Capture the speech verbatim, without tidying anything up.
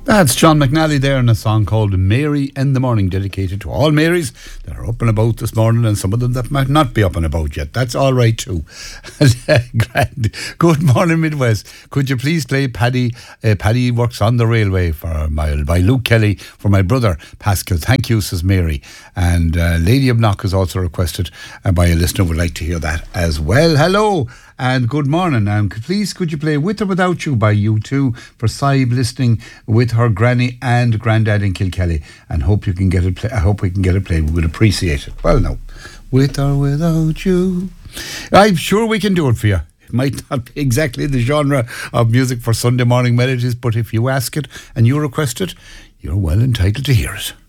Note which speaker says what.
Speaker 1: That's John McNally there in a song called Mary in the Morning, dedicated to all Marys that are up and about this morning and some of them that might not be up and about yet. That's all right too. Grand. Good morning, Midwest. Could you please play Paddy uh, Paddy Works on the Railway for my, by Luke Kelly for my brother Pascal. Thank you, says Mary. And uh, Lady of Knock has also requested uh, by a listener would like to hear that as well. Hello and good morning. And please could you play With or Without You by U two for Saib listening with her granny and granddad in Kilkelly, and hope you can get it play- I hope we can get it played. We would appreciate it. Well, no, With or Without You, I'm sure we can do it for you. It might not be exactly the genre of music for Sunday morning melodies, but if you ask it and you request it, you're well entitled to hear it.